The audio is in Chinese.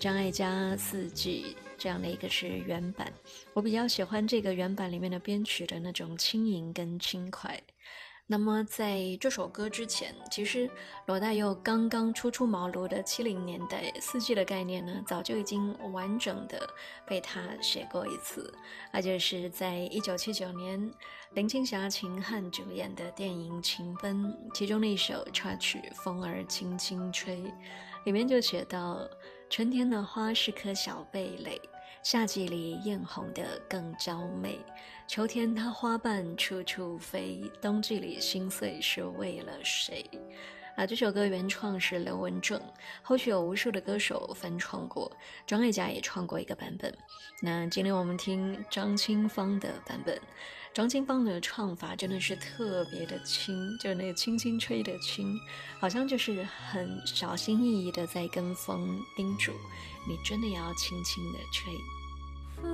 张艾嘉四季这样的一个是原版，我比较喜欢这个原版里面的编曲的那种轻盈跟轻快。那么在这首歌之前，其实罗大佑刚刚初茅庐的70年代，四季的概念呢，早就已经完整的被他写过一次，那就是在1979年林青霞、秦汉主演的电影《情奔》，其中的一首插曲《风儿轻轻吹》，里面就写到：春天的花是颗小蓓蕾，夏季里艳红的更娇媚，秋天它花瓣处处飞，冬季里心碎是为了谁？这首歌原创是刘文正，后续有无数的歌手翻唱过，张艾嘉也创过一个版本。那今天我们听张清芳的版本，张清芳的唱法真的是特别的轻，就那个轻轻吹的轻，好像就是很小心翼翼的在跟风叮嘱你真的要轻轻的吹。